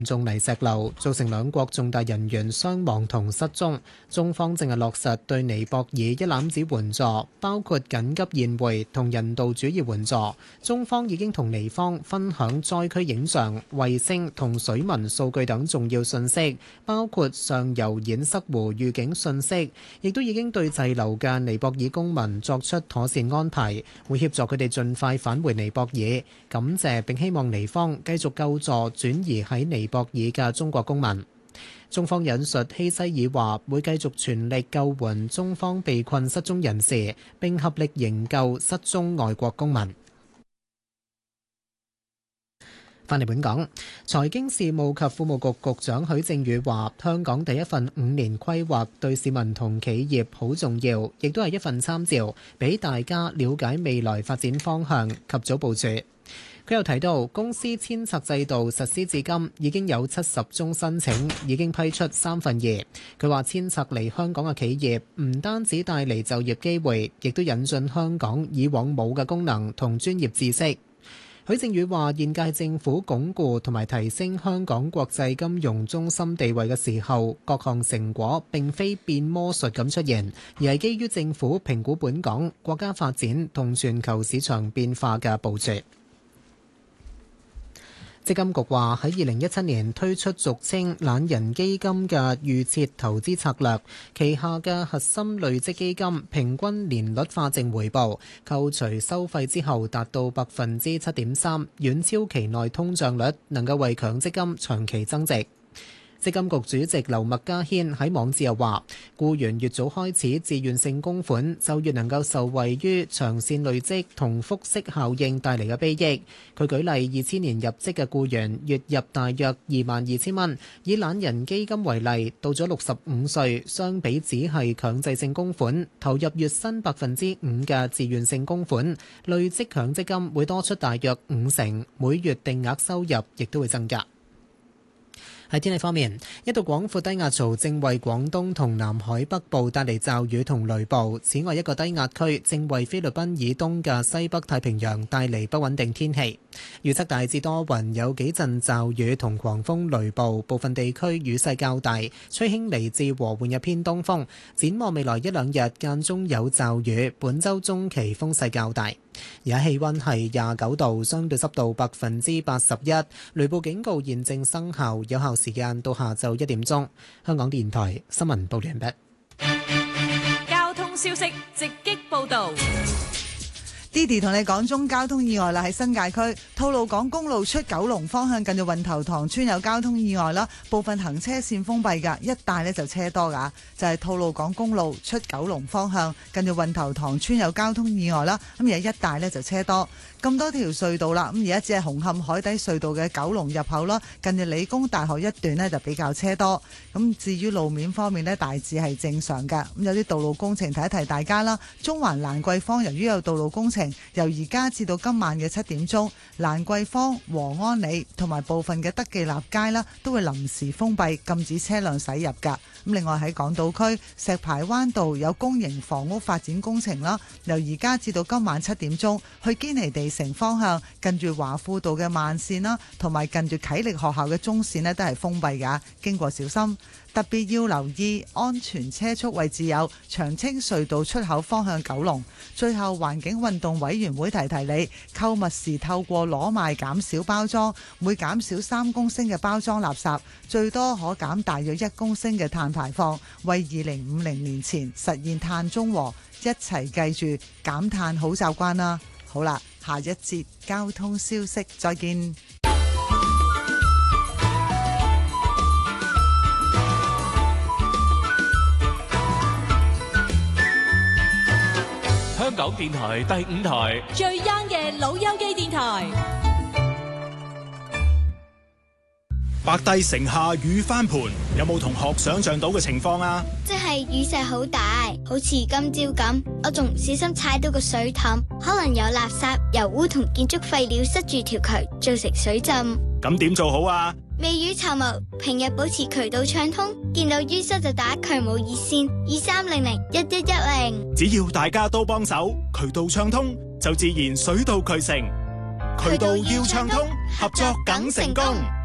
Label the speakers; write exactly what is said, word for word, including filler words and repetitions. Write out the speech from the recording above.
Speaker 1: 重泥石流，造成兩國重大人員傷亡同失蹤。中方正係落實對尼泊爾一攬子援助，包括緊急宴會同人道主義援助。中方已經同尼方分享災區影像、衛星同水文數據等重要信息，包括上游堰塞湖預警信息，亦都已經對滯留嘅尼泊爾公民作出妥善安排，會協助佢哋盡快返回尼泊爾。感謝並希望尼方繼續救助轉移喺尼泊爾嘅中國公民。中方引述希西爾話，會繼續全力救援中方被困失蹤人士，並合力營救失蹤外國公民。返嚟本港，財經事務及庫務局局長許正宇話，香港第一份五年規劃對市民同企業好重要，亦都係一份參照，俾大家了解未來發展方向及早部署。佢又提到，公司遷冊制度實施至今已經有七十宗申請，已經批出三分二。佢話遷冊嚟香港嘅企業唔單止帶嚟就業機會，亦都引進香港以往冇嘅功能同專業知識。許正宇話，現屆政府鞏固同埋提升香港國際金融中心地位嘅時候，各項成果並非變魔術咁出現，而係基於政府評估本港國家發展同全球市場變化嘅部署。積金局話喺二零一七年推出俗稱懶人基金嘅預設投資策略，旗下嘅核心累積基金平均年率化淨回報扣除收費之後達到百分之七點三，遠超期內通脹率，能夠為強積金長期增值。積金局主席劉麥嘉軒喺網誌又話，僱員越早開始自願性供款，就越能夠受惠於長線累積同複息效應帶嚟嘅裨益。佢舉例，二千年入職嘅僱員月入大約二萬二千蚊，以懶人基金為例，到咗六十五歲，相比只係強制性供款，投入月薪百分之五嘅自願性供款，累積強積金會多出大約五成，每月定額收入亦都會增加。喺天氣方面，一道廣闊低壓槽正為廣東同南海北部帶嚟驟雨同雷暴。此外，一個低壓區正為菲律賓以東嘅西北太平洋帶嚟不穩定天氣。預測大致多雲，有幾陣驟雨同狂風雷暴，部分地區雨勢較大，吹輕微至和緩嘅偏東風。展望未來一兩日間中有驟雨，本週中期風勢較大。而家氣溫係廿九度，相對濕度百分之八十一，雷暴警告現正生效，有效時間到下晝一點鐘。香港電台新聞報完畢。
Speaker 2: 交通消息直擊報道。
Speaker 3: Didi 同你講中交通意外啦，喺新界區吐露港公路出九龍方向近住運頭塘村有交通意外啦，部分行車線封閉㗎，一帶呢就車多㗎，就係吐露港公路出九龍方向近住運頭塘村有交通意外啦，咁而家一帶呢就車多。咁多條隧道啦，咁而家只係紅磡海底隧道嘅九龍入口啦，近住理工大學一段呢就比較車多。咁至於路面方面呢，大致係正常㗎。咁有啲道路工程提一提大家啦，中環蘭桂坊由於有道路工程，由而家至到今晚嘅七點鐘，蘭桂坊、和安里同埋部分嘅德記立街啦，都會臨時封閉，禁止車輛駛入㗎。咁另外喺港島區石排灣道有公營房屋發展工程啦，由而家至到今晚七點鐘，去堅尼地城方向近住華富道嘅慢線啦，同埋近住啟力學校嘅中線呢都係封閉㗎，經過小心。特別要留意安全車速位置有長青隧道出口方向九龍。最後，環境運動委員會提提你，購物時透過攞賣減少包裝，每減少三公升嘅包裝垃圾，最多可減大約一公升嘅碳排放，為二零五零年前實現碳中和，一齊記住減碳好習慣啦。好啦，下一節交通消息，再見。
Speaker 4: 香港電台第五台
Speaker 2: 最 young 嘅老友記電台。
Speaker 5: 白帝城下雨翻盤，有冇同學想象到嘅情況啊？
Speaker 6: 即係雨勢好大，好似今朝咁，我仲唔小心踩到個水凼，可能有垃圾、油污同建築廢料塞住條渠，造成水浸。
Speaker 5: 咁點做好啊？
Speaker 6: 未雨綢繆，平日保持渠道暢通，見到淤塞就打渠務熱線二三零零一一一零。
Speaker 5: 只要大家都幫手，渠道暢通就自然水到渠成。渠道要暢通，合作梗成功。